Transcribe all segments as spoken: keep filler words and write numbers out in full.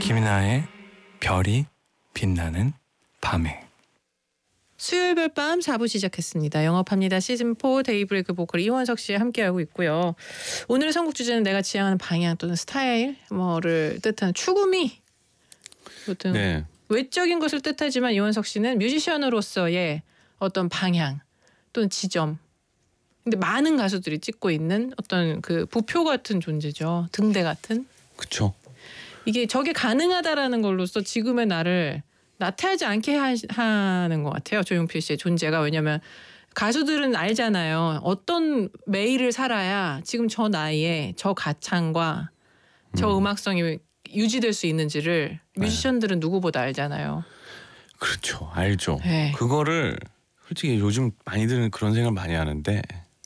김이나의 별이 빛나는 밤에. 수요일 별밤 사 부 시작했습니다. 영업합니다. 시즌사 데이브레이크 보컬 이원석 씨 함께하고 있고요. 오늘의 선곡 주제는 내가 지향하는 방향 또는 스타일 뭐를 뜻하는 추구미. 보통 네. 외적인 것을 뜻하지만 이원석 씨는 뮤지션으로서의 어떤 방향 또는 지점. 근데 많은 가수들이 찍고 있는 어떤 그 부표 같은 존재죠. 등대 같은. 그렇죠. 이게 저게 가능하다라는 걸로써 지금의 나를 나태하지 않게 하, 하는 것 같아요. 조용필 씨의 존재가. 왜냐하면 가수들은 알잖아요. 어떤 매일을 살아야 지금 저 나이에 저 가창과 저 음. 음악성이 유지될 수 있는지를 뮤지션들은 네. 누구보다 알잖아요. 그렇죠. 알죠. 네. 그거를 솔직히 요즘 많이들은 그런 생각을 많이 하는데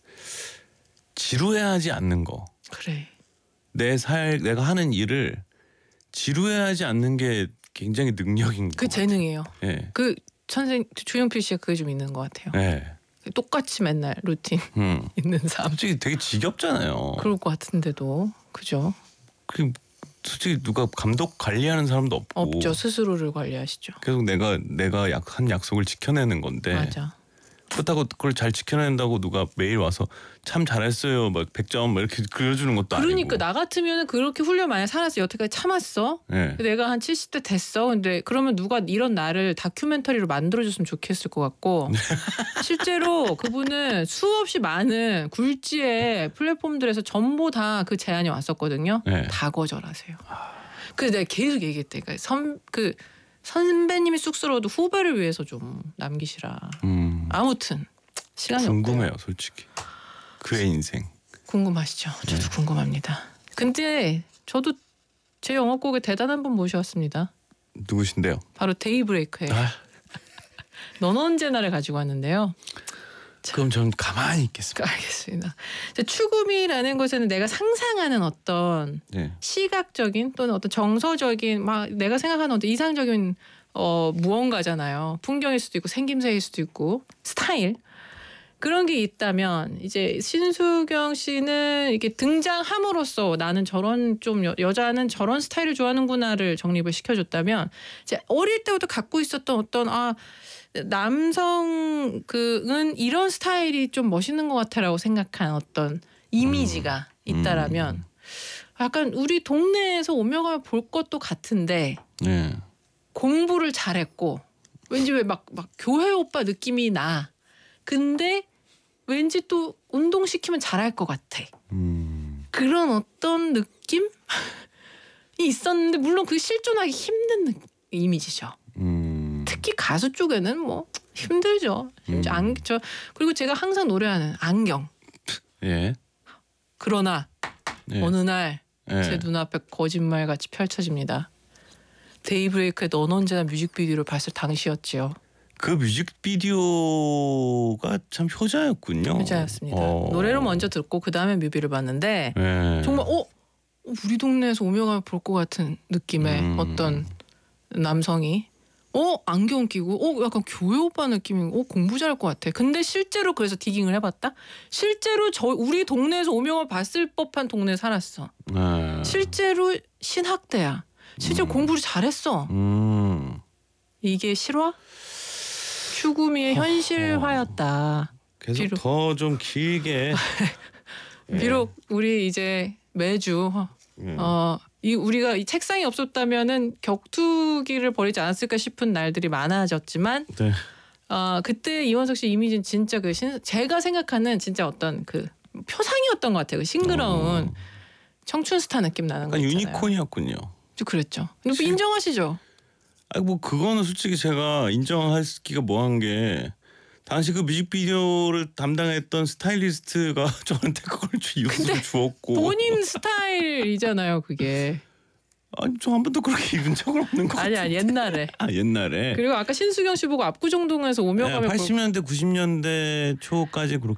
지루해하지 않는 거. 그래. 내 살 내가 하는 일을 지루해하지 않는 게 굉장히 능력인 거. 그 재능이에요. 네. 그 선생 조용필 씨가 그게 좀 있는 것 같아요. 네. 똑같이 맨날 루틴 음. 있는 삶. 솔직히 되게 지겹잖아요. 그럴 것 같은데도 그죠? 그 솔직히 누가 감독 관리하는 사람도 없고. 없죠. 스스로를 관리하시죠. 계속 내가 내가 약, 한 약속을 지켜내는 건데. 맞아. 그렇다고 그걸 잘 지켜낸다고 누가 매일 와서 참 잘했어요 막 백 점 막 이렇게 그려주는 것도 그러니까 아니고. 그러니까 나 같으면 그렇게 훈련 많이 살았어. 여태까지 참았어. 네. 내가 한 칠십 대 됐어. 근데 그러면 누가 이런 나를 다큐멘터리로 만들어줬으면 좋겠을 것 같고 실제로 그분은 수없이 많은 굴지의 플랫폼들에서 전부 다 그 제안이 왔었거든요. 네. 다 거절하세요. 그래서 내가 계속 얘기했대. 그러니까 선, 그 선배님이 쑥스러워도 후배를 위해서 좀 남기시라. 음. 아무튼 시간이 궁금해요, 없고요. 솔직히. 그의 인생. 궁금하시죠? 저도 네. 궁금합니다. 근데 저도 제 영화곡에 대단한 분 모셔왔습니다. 누구신데요? 바로 데이브레이크의 아. 넌 언제나를 가지고 왔는데요. 그럼 전 가만히 있겠습니다. 알겠습니다. 추구미라는 것에는 내가 상상하는 어떤 네. 시각적인 또는 어떤 정서적인 막 내가 생각하는 어떤 이상적인 어, 무언가잖아요. 풍경일 수도 있고 생김새일 수도 있고 스타일 그런 게 있다면 이제 신수경 씨는 이렇게 등장함으로써 나는 저런 좀 여, 여자는 저런 스타일을 좋아하는구나를 정립을 시켜줬다면 이제 어릴 때부터 갖고 있었던 어떤 아 남성 그은 이런 스타일이 좀 멋있는 것 같아라고 생각한 어떤 이미지가 음. 있다라면 음. 약간 우리 동네에서 오며 가며 볼 것도 같은데 네. 공부를 잘했고 왠지 왜 막 막 교회 오빠 느낌이 나. 근데 왠지 또 운동시키면 잘할 것 같아. 음. 그런 어떤 느낌이 있었는데 물론 그게 실존하기 힘든 이미지죠. 음. 특히 가수 쪽에는 뭐 힘들죠. 음. 안, 저, 그리고 제가 항상 노래하는 안경. 예. 그러나 예. 어느 날 제 예. 눈앞에 거짓말같이 펼쳐집니다. 데이브레이크의 넌 언제나 뮤직비디오를 봤을 당시였지요. 그 뮤직비디오가 참 효자였군요. 효자였습니다. 어. 노래를 먼저 듣고 그 다음에 뮤비를 봤는데 예. 정말 어 우리 동네에서 오며 가며 볼 것 같은 느낌의 음. 어떤 남성이 어 안경 끼고 어 약간 교회 오빠 느낌이고 어 공부 잘할 것 같아. 근데 실제로 그래서 디깅을 해봤다. 실제로 저 우리 동네에서 오며 가며 봤을 법한 동네에 살았어. 예. 실제로 신학대야. 실제로 음. 공부를 잘했어. 음. 이게 실화? 추구미의 현실화였다. 계속 비록, 더 좀 길게. 비록 우리 이제 매주 예. 어, 이 우리가 이 책상이 없었다면은 격투기를 벌이지 않았을까 싶은 날들이 많아졌지만 네. 어, 그때 이원석 씨 이미지는 진짜 그 신, 제가 생각하는 진짜 어떤 그 표상이었던 것 같아요. 그 싱그러운 어. 청춘 스타 느낌 나는 거 약간 있잖아요. 유니콘이었군요. 좀 그랬죠. 근데 실- 인정하시죠? 아 뭐 그거는 솔직히 제가 인정하기가 뭐한 게 당시 그 뮤직비디오를 담당했던 스타일리스트가 저한테 그걸 주 이웃을 주었고. 본인 스타일이잖아요, 그게. 아니 저 한 번도 그렇게 입은 적은 없는 것 아니 같아요. 아니 옛날에. 아 옛날에. 그리고 아까 신수경 씨 보고 압구정동에서 오며 네, 가며 팔십 년대 구십 년대 초까지 그렇게